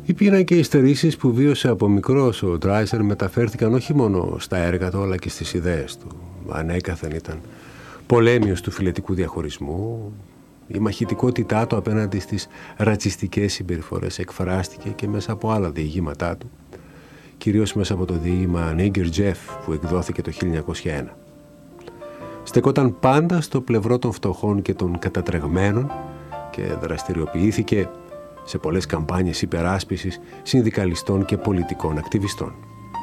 Οι πείνα και οι στερήσεις που βίωσε από μικρός ο Ντράισερ μεταφέρθηκαν όχι μόνο στα έργα του αλλά και στις ιδέες του. Ανέκαθεν ήταν πολέμιος του φυλετικού διαχωρισμού. Η μαχητικότητά του απέναντι στις ρατσιστικές συμπεριφορές εκφράστηκε και μέσα από άλλα διηγήματά του, κυρίως μέσα από το διήγημα Nigger Jeff που εκδόθηκε το 1901. Στεκόταν πάντα στο πλευρό των φτωχών και των κατατρεγμένων και δραστηριοποιήθηκε σε πολλές καμπάνιες υπεράσπισης συνδικαλιστών και πολιτικών ακτιβιστών.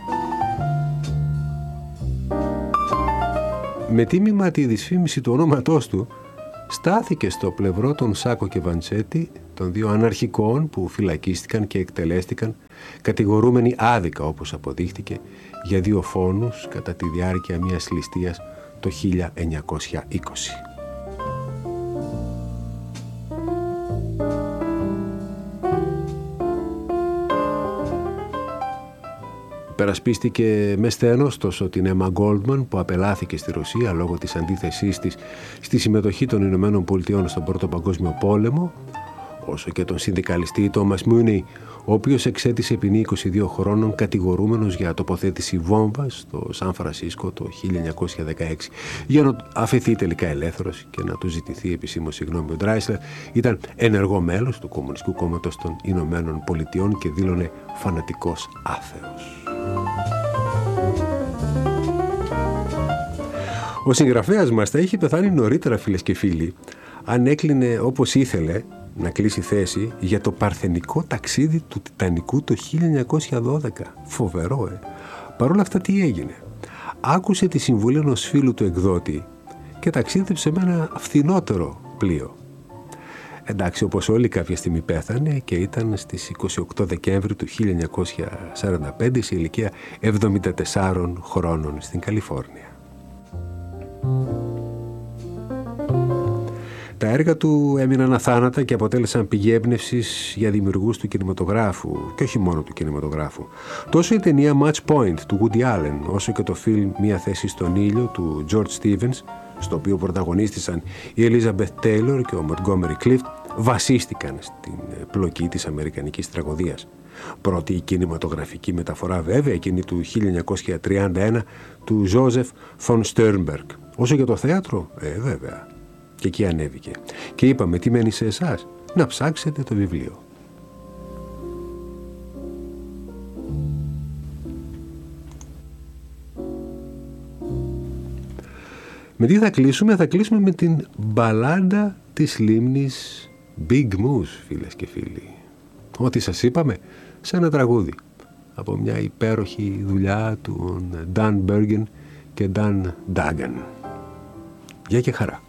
Με τίμημα τη δυσφήμιση του ονόματός του, στάθηκε στο πλευρό των Σάκο και Βαντσέτη, των δύο αναρχικών που φυλακίστηκαν και εκτελέστηκαν, κατηγορούμενοι άδικα, όπως αποδείχτηκε, για 2 φόνους κατά τη διάρκεια μιας ληστείας το 1920. Περασπίστηκε με σθένος τόσο την Έμα Γκόλντμαν που απελάθηκε στη Ρωσία λόγω της αντίθεσής της στη συμμετοχή των Ηνωμένων Πολιτειών στον Πρώτο Παγκόσμιο Πόλεμο, όσο και τον συνδικαλιστή Τόμας Μούνεϊ, ο οποίος εξέτησε ποινή 22 χρόνων κατηγορούμενος για τοποθέτηση βόμβας στο Σαν Φρανσίσκο το 1916. Για να αφαιθεί τελικά ελεύθερος και να του ζητηθεί επισήμως συγγνώμη, ο Ντράισερ ήταν ενεργό μέλος του Κομμουνιστικού Κόμματος των Ηνωμένων Πολιτειών και δήλωνε φανατικός άθεος. Ο συγγραφέας μας θα είχε πεθάνει νωρίτερα, φίλες και φίλοι, αν έκλεινε όπως ήθελε να κλείσει θέση για το παρθενικό ταξίδι του Τιτανικού το 1912. Φοβερό, Παρ' όλα αυτά τι έγινε? Άκουσε τη συμβουλή ενός φίλου του εκδότη και ταξίδεψε με ένα φθηνότερο πλοίο. Εντάξει, όπως όλοι κάποια στιγμή πέθανε και ήταν στις 28 Δεκέμβρη του 1945 σε ηλικία 74 χρόνων στην Καλιφόρνια. Τα έργα του έμειναν αθάνατα και αποτέλεσαν πηγή έμπνευσης για δημιουργούς του κινηματογράφου και όχι μόνο του κινηματογράφου. Τόσο η ταινία Match Point του Woody Allen όσο και το φιλμ Μια θέση στον ήλιο του George Stevens, στο οποίο πρωταγωνίστησαν η Elizabeth Taylor και ο Montgomery Clift, βασίστηκαν στην πλοκή της αμερικανικής τραγωδίας. Πρώτη η κινηματογραφική μεταφορά βέβαια εκείνη του 1931 του Joseph von Sternberg. Όσο για το θέατρο, βέβαια. Και εκεί ανέβηκε. Και είπαμε, τι μένει σε εσάς? Να ψάξετε το βιβλίο. Με τι θα κλείσουμε? Θα κλείσουμε με την μπαλάντα της λίμνης Big Moose, φίλες και φίλοι. Ό,τι σας είπαμε σε ένα τραγούδι από μια υπέροχη δουλειά του Dan Bergen και Dan Dagan. Γεια και χαρά.